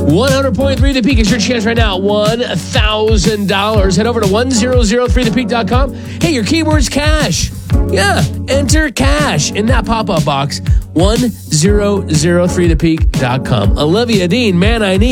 100.3 The Peak is your chance right now. $1,000. Head over to 1003thepeak.com. Hey, your keyword's cash. Yeah, enter cash in that pop-up box. 1003thepeak.com. Olivia Dean, Man I Need.